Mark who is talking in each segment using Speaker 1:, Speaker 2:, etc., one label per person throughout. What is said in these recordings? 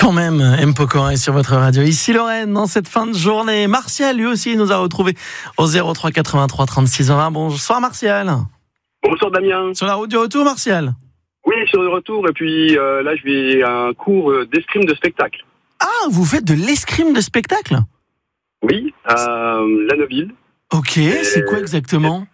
Speaker 1: Quand même, M. Pokora est sur votre radio. Ici Lorraine, dans cette fin de journée. Martial, lui aussi, nous a retrouvés au 03 83 36 20. Bonsoir Martial.
Speaker 2: Bonsoir Damien.
Speaker 1: Sur la route du retour, Martial?
Speaker 2: Oui, sur le retour. Et puis là, je vais à un cours d'escrime de spectacle.
Speaker 1: Ah, vous faites de l'escrime de spectacle?
Speaker 2: Oui, à Lanneville.
Speaker 1: Ok, c'est quoi exactement?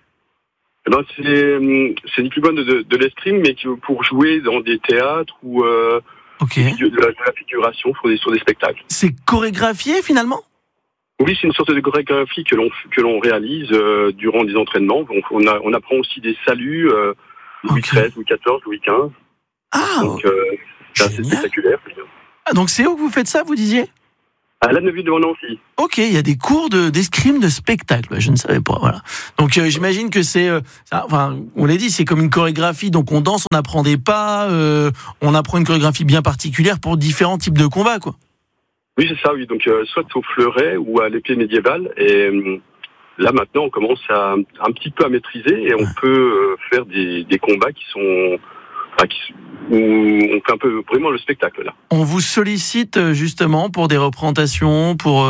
Speaker 2: C'est ni plus bonne de l'escrime, mais pour jouer dans des théâtres ou de la figuration sur des spectacles.
Speaker 1: C'est chorégraphié finalement?
Speaker 2: Oui, c'est une sorte de chorégraphie que l'on réalise durant des entraînements. Donc, on apprend aussi des saluts Louis XIII, Louis XIV, Louis XV.
Speaker 1: Ah,
Speaker 2: donc c'est assez spectaculaire.
Speaker 1: Ah, donc c'est où que vous faites ça, vous disiez?
Speaker 2: À Lanneville de Nancy.
Speaker 1: Ok, il y a des cours d'escrime de spectacle. Je ne savais pas. Voilà. Donc j'imagine que c'est, on l'a dit, c'est comme une chorégraphie. Donc on danse, on apprend des pas, on apprend une chorégraphie bien particulière pour différents types de combats, quoi.
Speaker 2: Oui, c'est ça. Oui, donc soit au fleuret ou à l'épée médiévale. Et là maintenant, on commence un petit peu à maîtriser et on peut faire des combats qui sont où on fait un peu vraiment le spectacle là. On
Speaker 1: vous sollicite justement pour des représentations, pour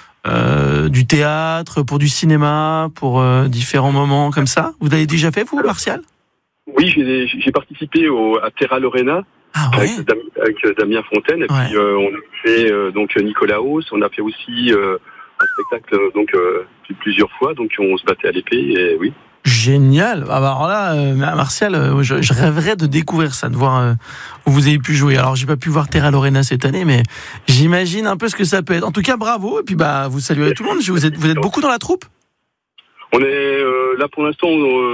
Speaker 1: du théâtre, pour du cinéma, pour différents moments comme ça. Vous l'avez déjà fait, vous, Martial?
Speaker 2: Oui, j'ai participé à Terra Lorena avec Damien Fontaine et puis on a fait donc Nicolaos. On a fait aussi un spectacle plusieurs fois, donc on se battait à l'épée et oui.
Speaker 1: Génial. Alors là, Martial, je rêverais de découvrir ça, de voir où vous avez pu jouer. Alors, j'ai pas pu voir Terra Lorena cette année, mais j'imagine un peu ce que ça peut être. En tout cas, bravo. Et puis, vous saluerez tout le monde. Vous êtes beaucoup dans la troupe?
Speaker 2: On est là pour l'instant,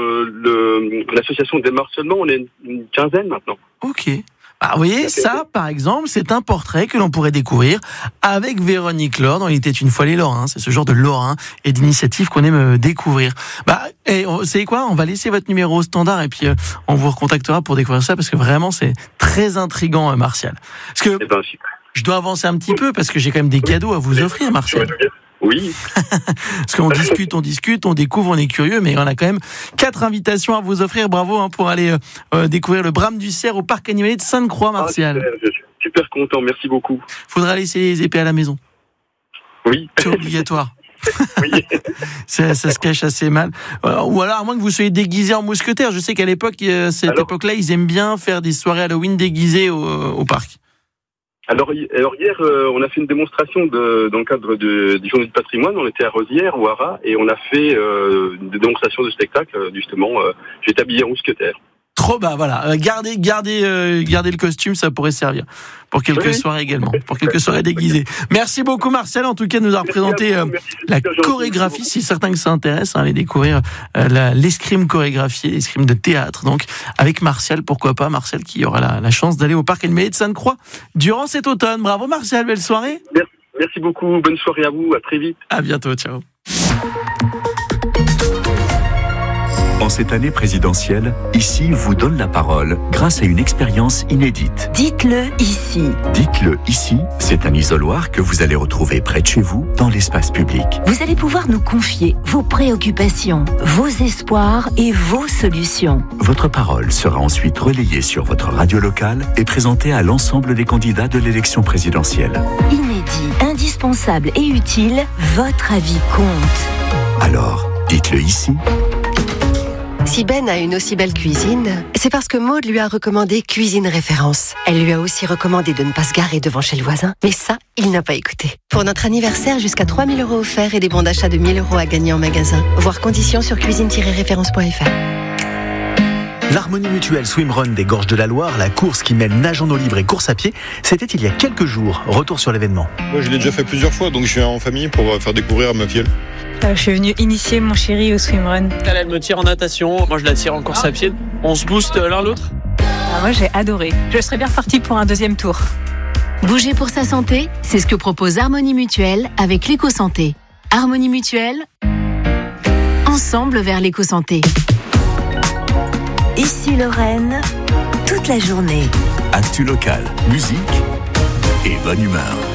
Speaker 2: l'association démarre seulement. On est une quinzaine maintenant.
Speaker 1: Ok. Ah, vous voyez, ça, par exemple, c'est un portrait que l'on pourrait découvrir avec Véronique Laure dans Il était une fois les Lorrains. C'est ce genre de Lorrain et d'initiative qu'on aime découvrir. Et vous savez quoi? On va laisser votre numéro au standard et puis on vous recontactera pour découvrir ça parce que vraiment, c'est très intriguant, Martial. Parce que je dois avancer un petit peu parce que j'ai quand même des cadeaux à vous offrir, Martial.
Speaker 2: Oui.
Speaker 1: Parce qu'on discute, on découvre, on est curieux, mais on a quand même 4 invitations à vous offrir. Bravo pour aller découvrir le Brame du Cerf au parc animalier de Sainte-Croix, Martial.
Speaker 2: Je suis super content, merci beaucoup.
Speaker 1: Faudra laisser les épées à la maison.
Speaker 2: Oui.
Speaker 1: C'est obligatoire.
Speaker 2: Oui.
Speaker 1: ça se cache assez mal. Ou alors, à moins que vous soyez déguisé en mousquetaire. Je sais qu'à l'époque, époque-là, ils aiment bien faire des soirées Halloween déguisées au parc.
Speaker 2: Alors hier, on a fait une démonstration dans le cadre du Journée du patrimoine. On était à Rosières, au Haras, et on a fait des démonstrations de spectacle. Justement, j'étais habillé en mousquetaire. Trop,
Speaker 1: voilà. Gardez le costume, ça pourrait servir pour quelques soirées également, pour quelques soirées déguisées. Merci beaucoup, Martial, en tout cas, de nous avoir présenté la chorégraphie. Si certains que ça intéresse, allez découvrir l'escrime chorégraphiée, l'escrime de théâtre. Donc, avec Martial, pourquoi pas, Martial qui aura la chance d'aller au parc animalier de Sainte-Croix durant cet automne. Bravo, Martial, belle soirée.
Speaker 2: Merci beaucoup, bonne soirée à vous, à très vite.
Speaker 1: À bientôt, ciao.
Speaker 3: En cette année présidentielle, Ici vous donne la parole grâce à une expérience inédite.
Speaker 4: Dites-le ici.
Speaker 3: Dites-le ici, c'est un isoloir que vous allez retrouver près de chez vous, dans l'espace public.
Speaker 4: Vous allez pouvoir nous confier vos préoccupations, vos espoirs et vos solutions.
Speaker 3: Votre parole sera ensuite relayée sur votre radio locale et présentée à l'ensemble des candidats de l'élection présidentielle.
Speaker 4: Inédit, indispensable et utile, votre avis compte.
Speaker 3: Alors, dites-le ici.
Speaker 5: Si Ben a une aussi belle cuisine, c'est parce que Maude lui a recommandé Cuisine Référence. Elle lui a aussi recommandé de ne pas se garer devant chez le voisin, mais ça, il n'a pas écouté. Pour notre anniversaire, jusqu'à 3 000 € offerts et des bons d'achat de 1 000 € à gagner en magasin. Voir conditions sur cuisine-référence.fr.
Speaker 6: L'Harmonie Mutuelle Swimrun des Gorges de la Loire, la course qui mêle nage en eau libre et course à pied, c'était il y a quelques jours. Retour sur l'événement.
Speaker 7: Moi, je l'ai déjà fait plusieurs fois, donc je suis en famille pour faire découvrir à ma filleule.
Speaker 8: Je suis venue initier mon chéri au swimrun.
Speaker 9: Elle me tire en natation, moi je la tire en course à pied. On se booste l'un l'autre.
Speaker 8: Moi j'ai adoré. Je serais bien repartie pour un deuxième tour.
Speaker 10: Bouger pour sa santé, c'est ce que propose Harmonie Mutuelle avec l'éco-santé. Harmonie Mutuelle, ensemble vers l'éco-santé.
Speaker 4: Ici Lorraine, toute la journée.
Speaker 3: Actu local, musique et bonne humeur.